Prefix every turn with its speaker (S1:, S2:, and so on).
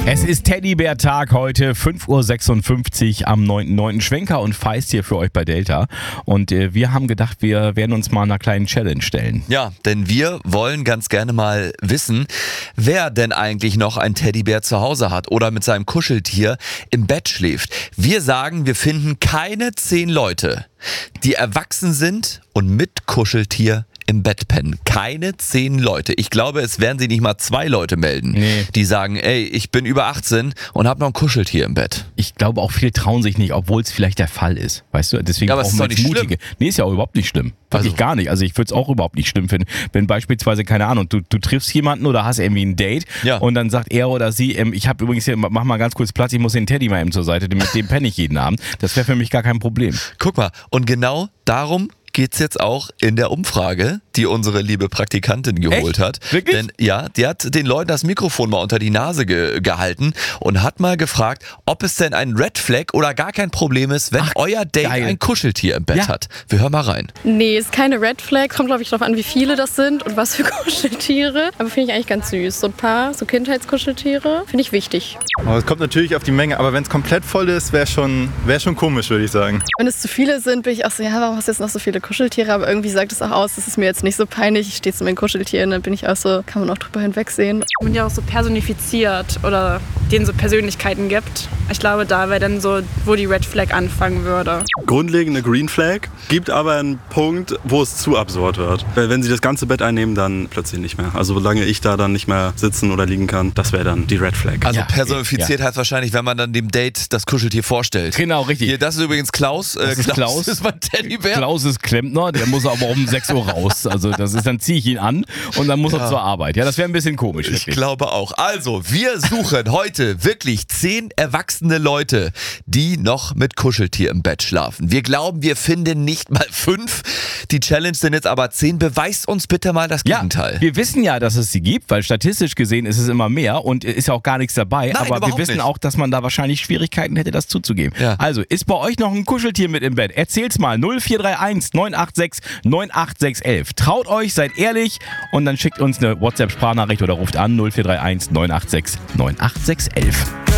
S1: Es ist Teddybär-Tag heute, 5.56 Uhr am 9.9. Schwenker und Feist hier für euch bei Delta. Und wir haben gedacht, wir werden uns mal einer kleinen Challenge stellen.
S2: Ja, denn wir wollen ganz gerne mal wissen, wer denn eigentlich noch ein Teddybär zu Hause hat oder mit seinem Kuscheltier im Bett schläft. Wir sagen, wir finden keine 10 Leute, die erwachsen sind und mit Kuscheltier im Bett pennen. Keine 10 Leute. Ich glaube, es werden sich nicht mal 2 Leute melden, die sagen, ey, ich bin über 18 und habe noch ein Kuscheltier im Bett.
S1: Ich glaube auch, viele trauen sich nicht, obwohl es vielleicht der Fall ist. Weißt du, deswegen
S2: aber es ist doch nicht
S1: mutige.
S2: schlimm.
S1: Nee, ist ja auch überhaupt nicht schlimm. Wirklich gar nicht. Also ich würde es auch überhaupt nicht schlimm finden, wenn beispielsweise, keine Ahnung, du triffst jemanden oder hast irgendwie ein Date und dann sagt er oder sie, ich habe übrigens hier, mach mal ganz kurz Platz, ich muss den Teddy mal eben zur Seite, mit dem penne ich jeden Abend. Das wäre für mich gar kein Problem.
S2: Guck mal, und genau darum geht's jetzt auch in der Umfrage, die unsere liebe Praktikantin geholt hat.
S1: Wirklich?
S2: Denn ja, die hat den Leuten das Mikrofon mal unter die Nase gehalten und hat mal gefragt, ob es denn ein Red Flag oder gar kein Problem ist, wenn euer Date ein Kuscheltier im Bett hat. Wir hören mal rein.
S3: Nee, ist keine Red Flag. Kommt, glaube ich, darauf an, wie viele das sind und was für Kuscheltiere. Aber finde ich eigentlich ganz süß. So ein paar, so Kindheitskuscheltiere, finde ich wichtig.
S4: Es kommt natürlich auf die Menge, aber wenn es komplett voll ist, wäre schon komisch, würde ich sagen.
S3: Wenn es zu viele sind, bin ich auch so, ja, warum hast du jetzt noch so viele Kuscheltiere? Aber irgendwie sagt es auch aus, das ist mir jetzt nicht so peinlich. Ich stehe zu meinen Kuscheltieren, dann bin ich auch so, kann man auch drüber hinwegsehen.
S5: Und ja auch so personifiziert oder denen so Persönlichkeiten gibt. Ich glaube, da wäre dann so, wo die Red Flag anfangen würde.
S4: Grundlegend eine Green Flag, gibt aber einen Punkt, wo es zu absurd wird. Weil wenn sie das ganze Bett einnehmen, dann plötzlich nicht mehr. Also solange ich da dann nicht mehr sitzen oder liegen kann, das wäre dann die Red Flag.
S2: Also personifiziert heißt wahrscheinlich, wenn man dann dem Date das Kuscheltier vorstellt.
S1: Genau, richtig.
S2: Hier, das ist übrigens Klaus.
S1: Klaus
S2: ist mein Teddybär.
S1: Klaus ist Klempner, der muss aber um 6 Uhr raus. Also dann ziehe ich ihn an und dann muss er zur Arbeit. Ja, das wäre ein bisschen komisch.
S2: Ich glaube auch. Also, wir suchen heute wirklich 10 erwachsene Leute, die noch mit Kuscheltier im Bett schlafen. Wir glauben, wir finden nicht mal 5. Die Challenge sind jetzt aber 10. Beweist uns bitte mal das Gegenteil.
S1: Wir wissen ja, dass es sie gibt, weil statistisch gesehen ist es immer mehr und ist ja auch gar nichts dabei.
S2: Nein,
S1: aber wir wissen auch, dass man da wahrscheinlich Schwierigkeiten hätte, das zuzugeben. Ja. Also, ist bei euch noch ein Kuscheltier mit im Bett? Erzähl's mal. 0431 986 98611. Traut euch, seid ehrlich und dann schickt uns eine WhatsApp-Sprachnachricht oder ruft an 0431 986 98611.